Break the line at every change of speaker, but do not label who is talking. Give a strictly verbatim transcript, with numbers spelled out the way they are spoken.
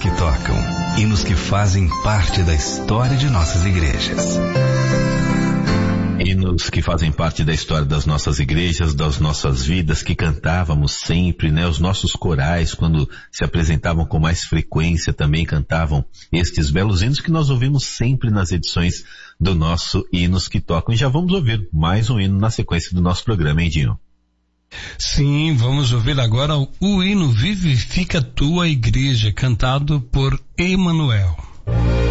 que tocam, hinos que fazem parte da história de nossas igrejas.
Hinos que fazem parte da história das nossas igrejas, das nossas vidas, que cantávamos sempre, né? Os nossos corais, quando se apresentavam com mais frequência, também cantavam estes belos hinos que nós ouvimos sempre nas edições do nosso Hinos que Tocam. E já vamos ouvir mais um hino na sequência do nosso programa, hein, Dinho?
Sim, vamos ouvir agora o hino Vivifica Tua Igreja, cantado por Emanuel.